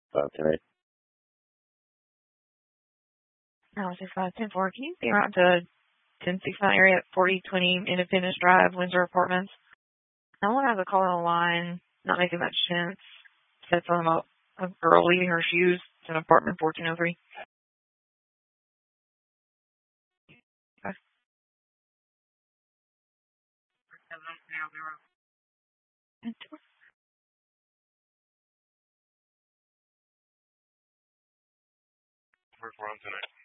Tonight. Now, 6510-4, can you be around to 1069 area at 4020 Independence Drive, Windsor Apartments? No one has a call on the line, not making much sense. Said something about a girl leaving her shoes. It's an apartment 1403. Okay. We're on tonight.